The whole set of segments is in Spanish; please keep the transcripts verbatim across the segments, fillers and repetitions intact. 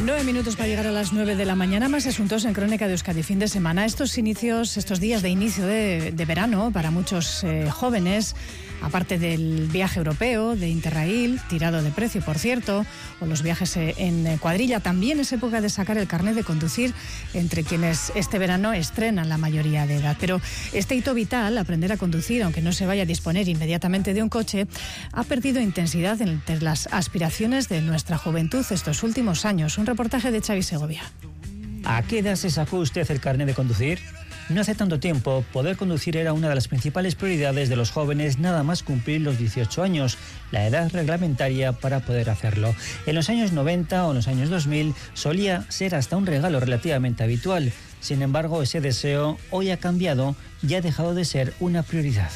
Nueve minutos para llegar a las nueve de la mañana. Más asuntos en Crónica de Euskadi. Fin de semana. Estos inicios, estos días de inicio de, de verano para muchos eh, jóvenes, aparte del viaje europeo de Interrail, tirado de precio, por cierto, o los viajes en cuadrilla, también es época de sacar el carnet de conducir entre quienes este verano estrenan la mayoría de edad. Pero este hito vital, aprender a conducir, aunque no se vaya a disponer inmediatamente de un coche, ha perdido intensidad entre las aspiraciones de nuestra juventud estos últimos años. Un reportaje de Xavi Segovia. ¿A qué edad se sacó usted el carnet de conducir? No hace tanto tiempo, poder conducir era una de las principales prioridades de los jóvenes nada más cumplir los dieciocho años, la edad reglamentaria para poder hacerlo. En los años noventa o en los años dos mil solía ser hasta un regalo relativamente habitual. Sin embargo, ese deseo hoy ha cambiado y ha dejado de ser una prioridad.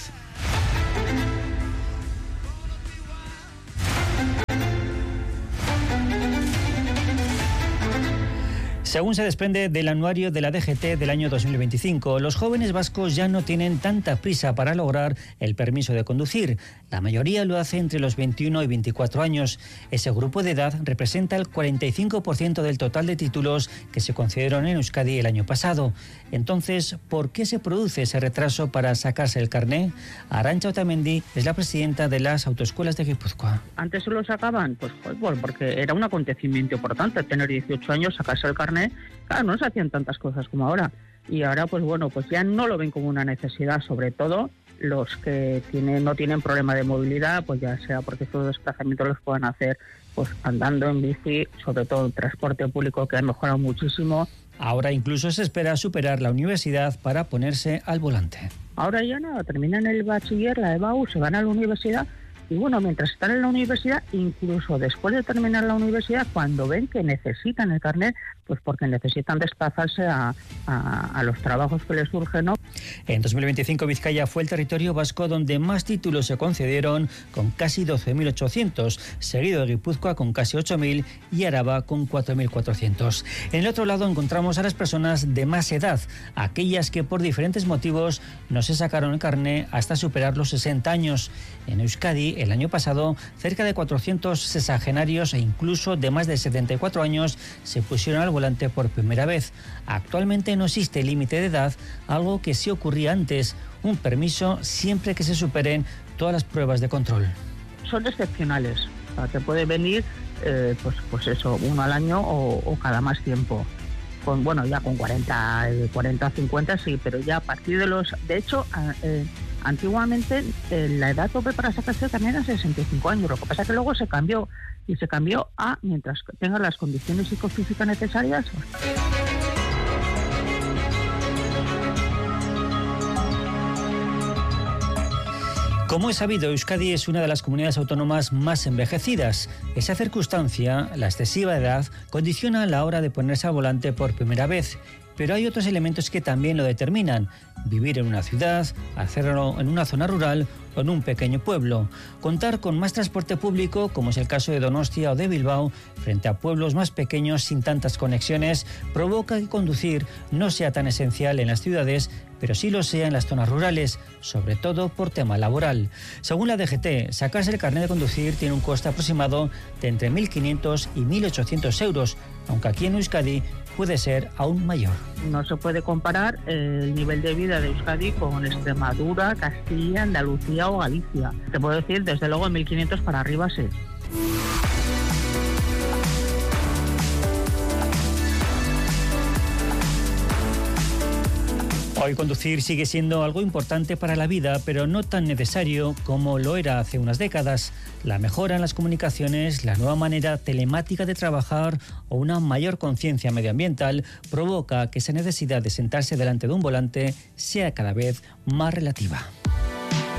Según se desprende del anuario de la D G T del año dos mil veinticinco, los jóvenes vascos ya no tienen tanta prisa para lograr el permiso de conducir. La mayoría lo hace entre los veintiuno y veinticuatro años. Ese grupo de edad representa el cuarenta y cinco por ciento del total de títulos que se concedieron en Euskadi el año pasado. Entonces, ¿por qué se produce ese retraso para sacarse el carné? Arantxa Otamendi es la presidenta de las autoescuelas de Guipúzcoa. Antes se lo sacaban, pues, pues porque era un acontecimiento importante tener dieciocho años, sacarse el carné. Claro, no se hacían tantas cosas como ahora. Y ahora, pues bueno, pues ya no lo ven como una necesidad, sobre todo los que tienen, no tienen problema de movilidad, pues ya sea porque sus desplazamientos los puedan hacer pues andando, en bici, sobre todo en transporte público, que ha mejorado muchísimo. Ahora incluso se espera superar la universidad para ponerse al volante. Ahora ya nada, terminan el bachiller, la E B A U, se van a la universidad. Y bueno, mientras están en la universidad, incluso después de terminar la universidad, cuando ven que necesitan el carnet, pues porque necesitan desplazarse a, a, a los trabajos que les surgen, ¿no? En dos mil veinticinco, Vizcaya fue el territorio vasco donde más títulos se concedieron, con casi doce mil ochocientos, seguido de Guipúzcoa con casi ocho mil y Araba con cuatro mil cuatrocientos. En el otro lado encontramos a las personas de más edad, aquellas que por diferentes motivos no se sacaron el carné hasta superar los sesenta años. En Euskadi, el año pasado, cerca de cuatrocientos sexagenarios e incluso de más de setenta y cuatro años se pusieron al volante por primera vez. Actualmente no existe límite de edad, algo que sí ocurría antes, un permiso siempre que se superen todas las pruebas de control. Son excepcionales, o sea, te puede venir eh, pues, pues eso, uno al año o, o cada más tiempo. Con, bueno, ya con cuarenta, cincuenta sí, pero ya a partir de los... De hecho, eh, antiguamente eh, la edad tope para sacarse también era sesenta y cinco años, lo que pasa es que luego se cambió, y se cambió a mientras tenga las condiciones psicofísicas necesarias. Como es sabido, Euskadi es una de las comunidades autónomas más envejecidas. Esa circunstancia, la excesiva edad, condiciona a la hora de ponerse al volante por primera vez. Pero hay otros elementos que también lo determinan. Vivir en una ciudad, hacerlo en una zona rural o en un pequeño pueblo. Contar con más transporte público, como es el caso de Donostia o de Bilbao, frente a pueblos más pequeños sin tantas conexiones, provoca que conducir no sea tan esencial en las ciudades, pero sí lo sea en las zonas rurales, sobre todo por tema laboral. Según la D G T, sacarse el carnet de conducir tiene un coste aproximado de entre mil quinientos y mil ochocientos euros, aunque aquí en Euskadi puede ser aún mayor. No se puede comparar el nivel de vida de Euskadi con Extremadura, Castilla, Andalucía o Galicia. Te puedo decir, desde luego, en mil quinientos para arriba sí. Hoy conducir sigue siendo algo importante para la vida, pero no tan necesario como lo era hace unas décadas. La mejora en las comunicaciones, la nueva manera telemática de trabajar o una mayor conciencia medioambiental provoca que esa necesidad de sentarse delante de un volante sea cada vez más relativa.